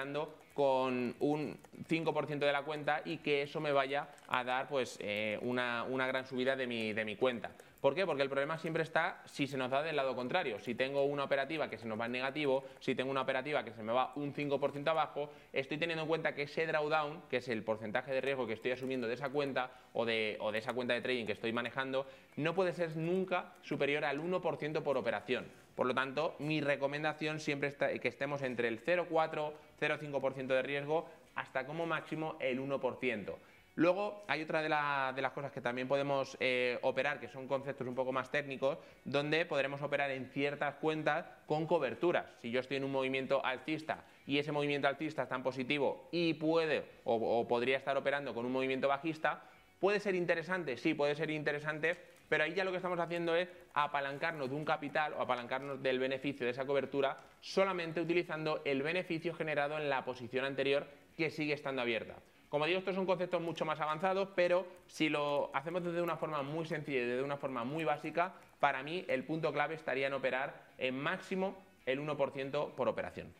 operando con un 5% de la cuenta y que eso me vaya a dar pues, una gran subida de mi cuenta. ¿Por qué? Porque el problema siempre está si se nos da del lado contrario. Si tengo una operativa que se nos va en negativo, si tengo una operativa que se me va un 5% abajo, estoy teniendo en cuenta que ese drawdown, que es el porcentaje de riesgo que estoy asumiendo de esa cuenta o de esa cuenta de trading que estoy manejando, no puede ser nunca superior al 1% por operación. Por lo tanto, mi recomendación siempre es que estemos entre el 0,4-0,5% de riesgo hasta como máximo el 1%. Luego hay otra de las cosas que también podemos operar, que son conceptos un poco más técnicos, donde podremos operar en ciertas cuentas con coberturas. Si yo estoy en un movimiento alcista y ese movimiento alcista está en positivo y puede o podría estar operando con un movimiento bajista, ¿puede ser interesante? Sí, puede ser interesante, pero ahí ya lo que estamos haciendo es apalancarnos de un capital o apalancarnos del beneficio de esa cobertura solamente utilizando el beneficio generado en la posición anterior que sigue estando abierta. Como digo, estos son conceptos mucho más avanzados, pero si lo hacemos desde una forma muy sencilla y desde una forma muy básica, para mí el punto clave estaría en operar en máximo el 1% por operación.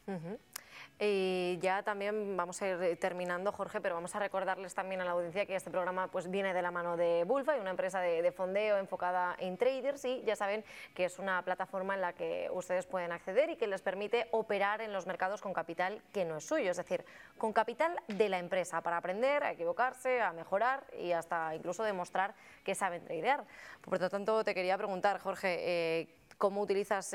Y ya también vamos a ir terminando, Jorge, pero vamos a recordarles también a la audiencia que este programa pues viene de la mano de Bullfy, una empresa de fondeo enfocada en traders, y ya saben que es una plataforma en la que ustedes pueden acceder y que les permite operar en los mercados con capital que no es suyo, es decir, con capital de la empresa, para aprender, a equivocarse, a mejorar y hasta incluso demostrar que saben tradear. Por lo tanto, te quería preguntar, Jorge, ¿cómo utilizas,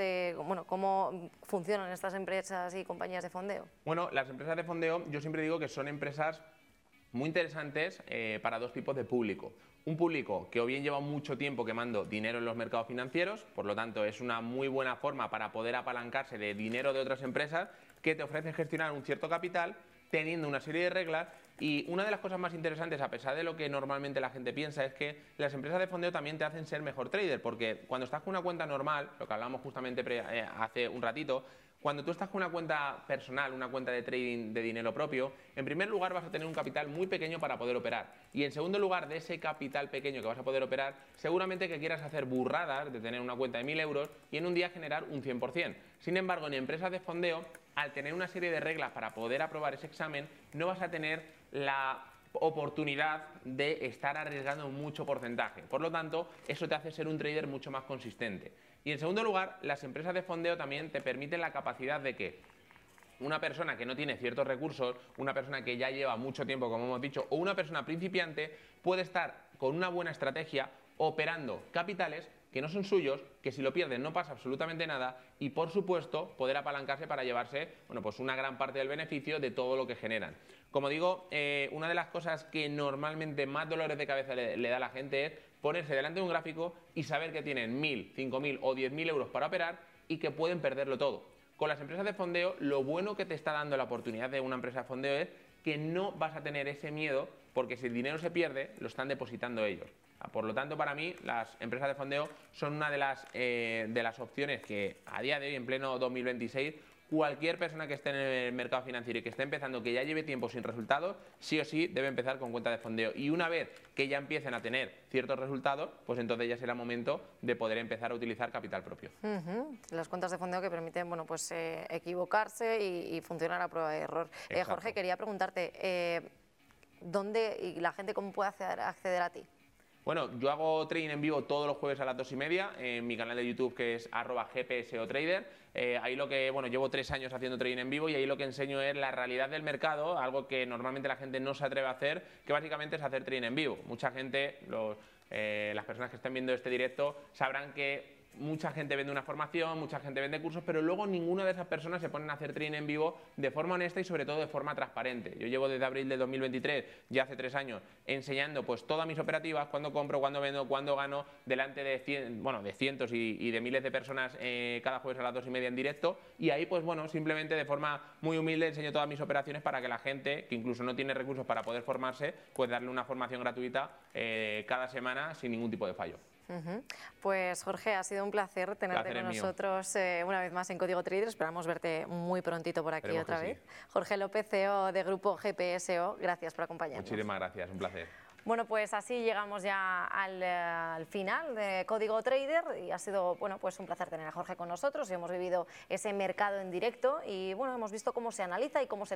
cómo funcionan estas empresas y compañías de fondeo? Bueno, las empresas de fondeo yo siempre digo que son empresas muy interesantes para dos tipos de público. Un público que o bien lleva mucho tiempo quemando dinero en los mercados financieros, por lo tanto es una muy buena forma para poder apalancarse de dinero de otras empresas que te ofrecen gestionar un cierto capital teniendo una serie de reglas. Y una de las cosas más interesantes, a pesar de lo que normalmente la gente piensa, es que las empresas de fondeo también te hacen ser mejor trader, porque cuando estás con una cuenta normal, lo que hablamos justamente hace un ratito, cuando tú estás con una cuenta personal, una cuenta de trading de dinero propio, en primer lugar vas a tener un capital muy pequeño para poder operar. Y en segundo lugar, de ese capital pequeño que vas a poder operar, seguramente que quieras hacer burradas de tener una cuenta de 1.000 euros y en un día generar un 100%. Sin embargo, en empresas de fondeo, al tener una serie de reglas para poder aprobar ese examen, no vas a tener la oportunidad de estar arriesgando mucho porcentaje. Por lo tanto, eso te hace ser un trader mucho más consistente. Y en segundo lugar, las empresas de fondeo también te permiten la capacidad de que una persona que no tiene ciertos recursos, una persona que ya lleva mucho tiempo, como hemos dicho, o una persona principiante, puede estar con una buena estrategia operando capitales que no son suyos, que si lo pierden no pasa absolutamente nada y, por supuesto, poder apalancarse para llevarse pues una gran parte del beneficio de todo lo que generan. Como digo, una de las cosas que normalmente más dolores de cabeza le da a la gente es ponerse delante de un gráfico y saber que tienen 1.000, 5.000 o 10.000 euros para operar y que pueden perderlo todo. Con las empresas de fondeo, lo bueno que te está dando la oportunidad de una empresa de fondeo es que no vas a tener ese miedo, porque si el dinero se pierde, lo están depositando ellos. Por lo tanto, para mí, las empresas de fondeo son una de las opciones que a día de hoy, en pleno 2026, cualquier persona que esté en el mercado financiero y que esté empezando, que ya lleve tiempo sin resultados, sí o sí debe empezar con cuenta de fondeo. Y una vez que ya empiecen a tener ciertos resultados, pues entonces ya será momento de poder empezar a utilizar capital propio. Las cuentas de fondeo que permiten equivocarse y funcionar a prueba de error. Jorge, quería preguntarte, ¿dónde y la gente cómo puede acceder a ti? Bueno, yo hago trading en vivo todos los jueves a las 2:30 en mi canal de YouTube, que es @gpsotrader. Ahí llevo 3 años haciendo trading en vivo y ahí lo que enseño es la realidad del mercado, algo que normalmente la gente no se atreve a hacer, que básicamente es hacer trading en vivo. Mucha gente, las personas que estén viendo este directo, sabrán que mucha gente vende una formación, mucha gente vende cursos, pero luego ninguna de esas personas se ponen a hacer trading en vivo de forma honesta y sobre todo de forma transparente. Yo llevo desde abril de 2023, ya hace 3 años, enseñando pues todas mis operativas, cuándo compro, cuándo vendo, cuándo gano, delante de cientos y de miles de personas cada jueves a las 2:30 en directo, y ahí pues simplemente de forma muy humilde enseño todas mis operaciones para que la gente, que incluso no tiene recursos para poder formarse, pues darle una formación gratuita cada semana sin ningún tipo de fallo. Pues Jorge, ha sido un placer tenerte con nosotros una vez más en Código Trader. Esperamos verte muy prontito por aquí. Esperemos otra vez. Sí. Jorge López, CEO de Grupo GPSO, gracias por acompañarnos. Muchísimas gracias, un placer. Bueno, pues así llegamos ya al final de Código Trader y ha sido, bueno, pues un placer tener a Jorge con nosotros y hemos vivido ese mercado en directo y, bueno, hemos visto cómo se analiza y cómo se